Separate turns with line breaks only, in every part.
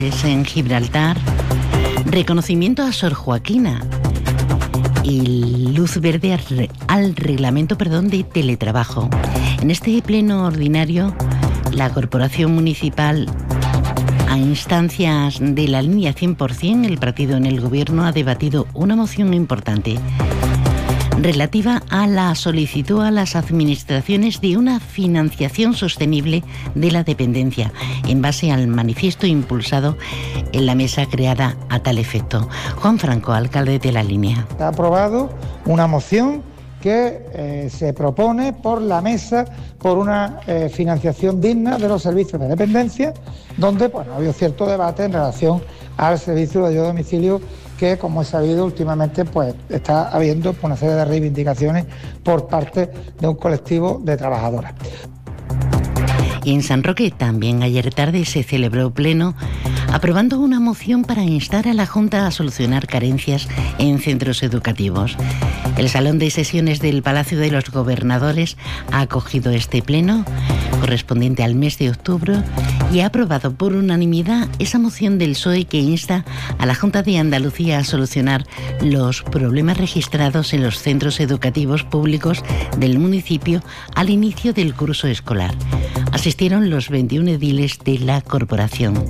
en Gibraltar, reconocimiento a Sor Joaquina y luz verde al reglamento de teletrabajo. En este pleno ordinario, la Corporación Municipal, a instancias de la línea 100%, el partido en el gobierno ha debatido una moción importante relativa a la solicitud a las administraciones de una financiación sostenible de la dependencia, en base al manifiesto impulsado en la mesa creada a tal efecto. Juan Franco, alcalde de La Línea.
Ha aprobado una moción que se propone por la mesa por una financiación digna de los servicios de dependencia, donde ha habido cierto debate en relación al servicio de ayuda a domicilio, que, como he sabido, últimamente está habiendo una serie de reivindicaciones por parte de un colectivo de trabajadoras.
Y en San Roque también ayer tarde se celebró pleno aprobando una moción para instar a la Junta a solucionar carencias en centros educativos. El Salón de Sesiones del Palacio de los Gobernadores ha acogido este pleno correspondiente al mes de octubre y ha aprobado por unanimidad esa moción del PSOE que insta a la Junta de Andalucía a solucionar los problemas registrados en los centros educativos públicos del municipio al inicio del curso escolar. Asistieron los 21 ediles de la corporación.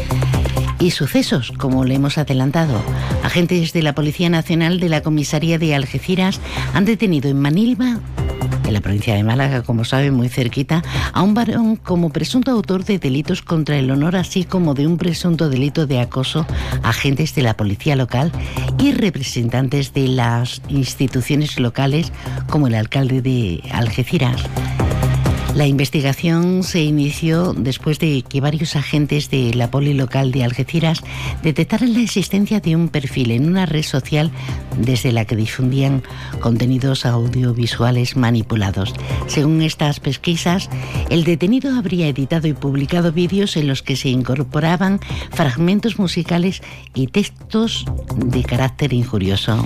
Y sucesos, como le hemos adelantado. Agentes de la Policía Nacional de la Comisaría de Algeciras han detenido en Manilva, en la provincia de Málaga, como saben, muy cerquita, a un varón como presunto autor de delitos contra el honor, así como de un presunto delito de acoso a agentes de la policía local y representantes de las instituciones locales, como el alcalde de Algeciras. La investigación se inició después de que varios agentes de la poli local de Algeciras detectaran la existencia de un perfil en una red social desde la que difundían contenidos audiovisuales manipulados. Según estas pesquisas, el detenido habría editado y publicado vídeos en los que se incorporaban fragmentos musicales y textos de carácter injurioso.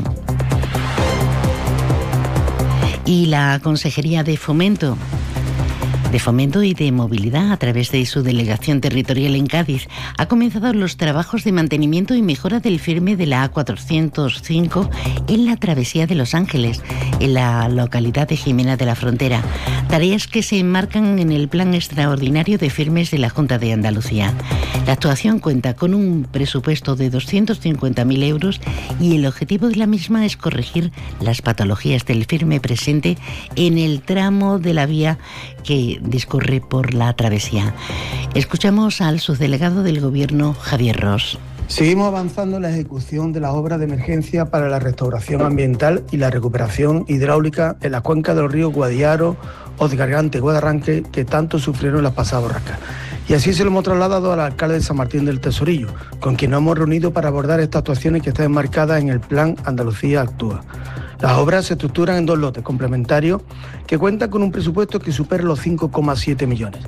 Y la Consejería de Fomento y de Movilidad, a través de su delegación territorial en Cádiz, ha comenzado los trabajos de mantenimiento y mejora del firme de la A405 en la travesía de Los Ángeles, en la localidad de Jimena de la Frontera. Tareas que se enmarcan en el Plan Extraordinario de Firmes de la Junta de Andalucía. La actuación cuenta con un presupuesto de 250.000 euros y el objetivo de la misma es corregir las patologías del firme presente en el tramo de la vía que discurre por la travesía. Escuchamos al subdelegado del Gobierno, Javier Ros.
Seguimos avanzando en la ejecución de las obras de emergencia para la restauración ambiental y la recuperación hidráulica en la cuenca de los ríos Guadiaro, Ozgargante y Guadarranque, que tanto sufrieron las pasadas borrascas. Y así se lo hemos trasladado al alcalde de San Martín del Tesorillo, con quien nos hemos reunido para abordar estas actuaciones que están enmarcadas en el Plan Andalucía Actúa. Las obras se estructuran en 2 lotes complementarios que cuentan con un presupuesto que supera los 5,7 millones.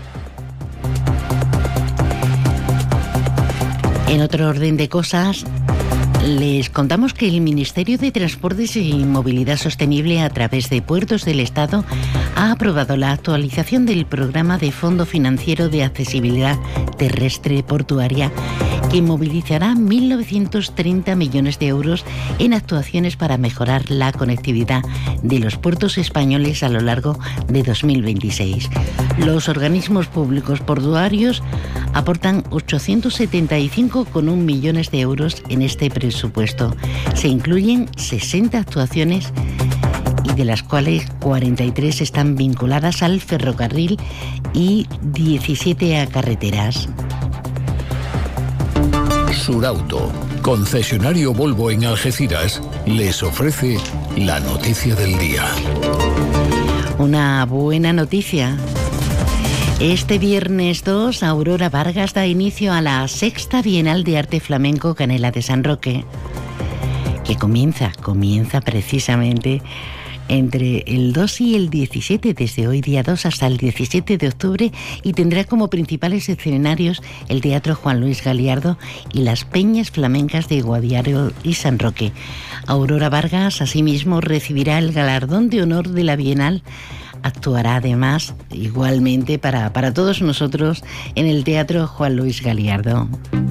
En otro orden de cosas, les contamos que el Ministerio de Transportes y Movilidad Sostenible, a través de Puertos del Estado, ha aprobado la actualización del Programa de Fondo Financiero de Accesibilidad Terrestre Portuaria, que movilizará 1.930 millones de euros en actuaciones para mejorar la conectividad de los puertos españoles a lo largo de 2026. Los organismos públicos portuarios aportan 875,1 millones de euros en este presupuesto. Se incluyen 60 actuaciones y de las cuales 43 están vinculadas al ferrocarril y 17 a carreteras.
Surauto, concesionario Volvo en Algeciras, les ofrece la noticia del día.
Una buena noticia. Este viernes 2, Aurora Vargas da inicio a la 6ª Bienal de Arte Flamenco Canela de San Roque, que comienza precisamente entre el 2 y el 17, desde hoy día 2 hasta el 17 de octubre, y tendrá como principales escenarios el Teatro Juan Luis Galiardo y las Peñas Flamencas de Guadiaro y San Roque. Aurora Vargas, asimismo, recibirá el galardón de honor de la Bienal. Actuará además igualmente para todos nosotros en el Teatro Juan Luis Galiardo.